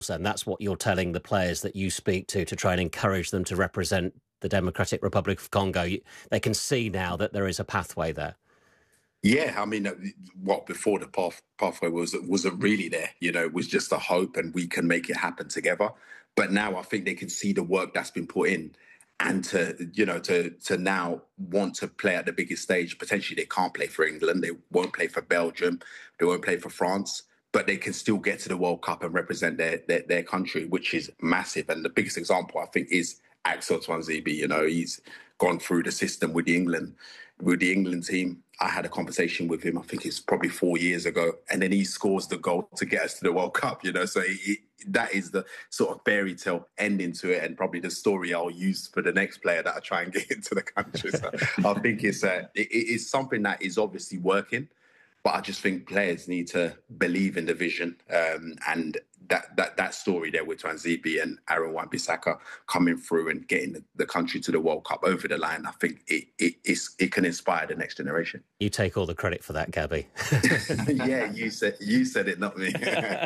And that's what you're telling the players that you speak to try and encourage them to represent the Democratic Republic of Congo. They can see now that there is a pathway there. Yeah, I mean, what before the pathway wasn't really there. It was just a hope, and we can make it happen together. But now I think they can see the work that's been put in, and to now want to play at the biggest stage. Potentially, they can't play for England. They won't play for Belgium. They won't play for France. But they can still get to the World Cup and represent their country, which is massive. And the biggest example, I think, is Axel Tuanzebe. He's gone through the system with the England team. I had a conversation with him, I think it's probably 4 years ago, and then he scores the goal to get us to the World Cup, So that is the sort of fairy tale ending to it, and probably the story I'll use for the next player that I try and get into the country. So I think it's something that is obviously working, but I just think players need to believe in the vision, and that story there with Tuanzebe and Aaron Wan-Bissaka coming through and getting the country to the World Cup over the line, I think it can inspire the next generation. You take all the credit for that, Gabby. Yeah, you said it, not me.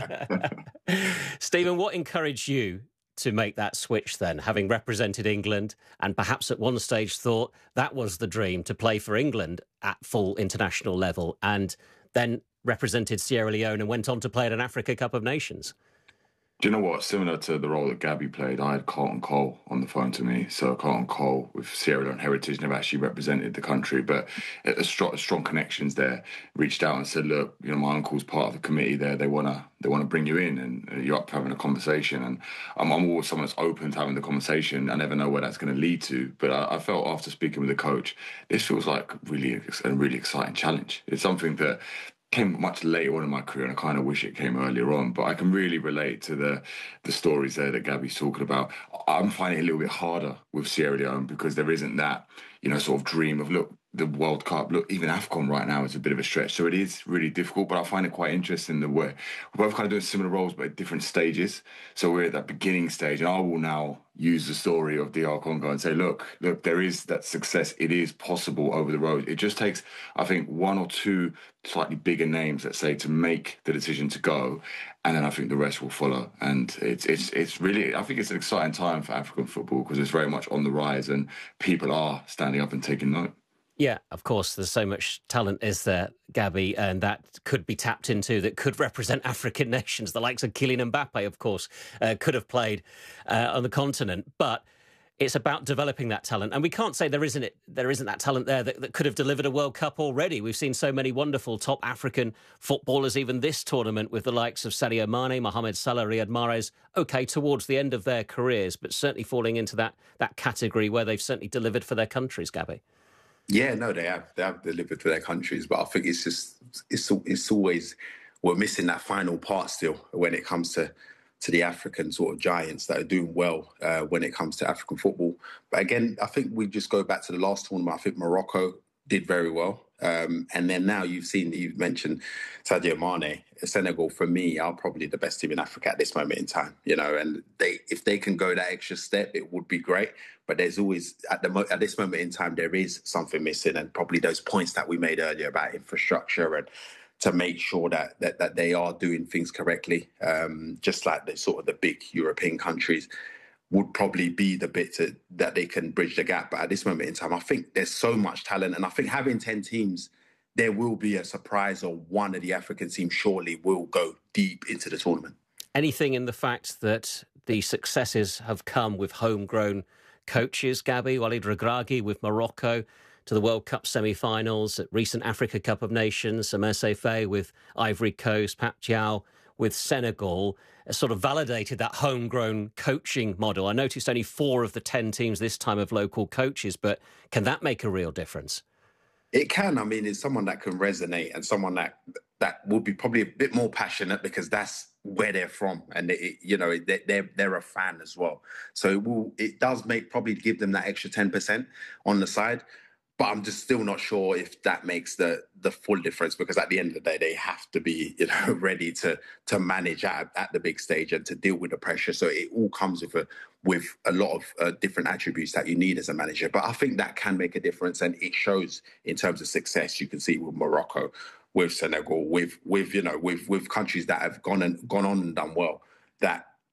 Stephen, what encouraged you to make that switch then, having represented England and perhaps at one stage thought that was the dream, to play for England at full international level, and then represented Sierra Leone and went on to play at an Africa Cup of Nations? Do you know what? Similar to the role that Gabby played, I had Carlton Cole on the phone to me. So Carlton Cole, with Sierra Leone heritage, never actually represented the country, but a strong connections there. Reached out and said, "Look, my uncle's part of the committee there. They wanna bring you in, and you're up for having a conversation." And I'm always someone that's open to having the conversation. I never know where that's going to lead to, but I felt after speaking with the coach, this feels like a really exciting challenge. It's something that came much later on in my career, and I kind of wish it came earlier on, but I can really relate to the stories there that Gabby's talking about. I'm finding it a little bit harder with Sierra Leone because there isn't that, sort of dream of, look, the World Cup, look, even AFCON right now is a bit of a stretch. So it is really difficult, but I find it quite interesting the way we're both kind of doing similar roles, but at different stages. So we're at that beginning stage, and I will now use the story of DR Congo and say, look, there is that success. It is possible over the road. It just takes, I think, one or two slightly bigger names, let's say, to make the decision to go. And then I think the rest will follow. And it's really, I think it's an exciting time for African football because it's very much on the rise and people are standing up and taking note. Yeah, of course, there's so much talent, is there, Gabby, and that could be tapped into, that could represent African nations. The likes of Kylian Mbappe, of course, could have played on the continent. But it's about developing that talent. And we can't say there isn't that talent there that could have delivered a World Cup already. We've seen so many wonderful top African footballers, even this tournament, with the likes of Sadio Mane, Mohamed Salah, Riyad Mahrez, OK, towards the end of their careers, but certainly falling into that category where they've certainly delivered for their countries, Gabby. Yeah, no, they have delivered for their countries, but I think it's always, we're missing that final part still when it comes to the African sort of giants that are doing well when it comes to African football. But again, I think we just go back to the last tournament. I think Morocco did very well. And then now you've mentioned Sadio Mane. Senegal, for me, are probably the best team in Africa at this moment in time, and if they can go that extra step, it would be great. But there's always, at this moment in time, there is something missing, and probably those points that we made earlier about infrastructure and to make sure that they are doing things correctly, just like the big European countries, would probably be the bit that they can bridge the gap. But at this moment in time, I think there's so much talent. And I think having 10 teams, there will be a surprise, or one of the African teams surely will go deep into the tournament. Anything in the fact that the successes have come with homegrown coaches, Gabby? Walid Regragui with Morocco to the World Cup semi-finals, at recent Africa Cup of Nations, Samir Faye with Ivory Coast, Pap Diaw with Senegal, sort of validated that homegrown coaching model. I noticed only 4 of the 10 teams this time have local coaches, but can that make a real difference? It can. I mean, it's someone that can resonate, and someone that will be probably a bit more passionate because that's where they're from, and they're a fan as well. So it does probably give them that extra 10% on the side. But I'm just still not sure if that makes the full difference, because at the end of the day, they have to be ready to manage at the big stage and to deal with the pressure. So it all comes with a lot of different attributes that you need as a manager. But I think that can make a difference, and it shows in terms of success. You can see with Morocco, with Senegal, with countries that have gone on and done well, that